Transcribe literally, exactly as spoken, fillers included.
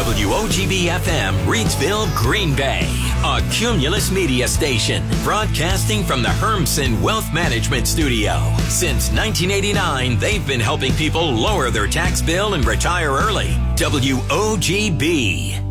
W O G B F M, Reidsville, Green Bay, a Cumulus Media station, broadcasting from the Hermsen Wealth Management Studio. Since nineteen eighty-nine, they've been helping people lower their tax bill and retire early. W O G B.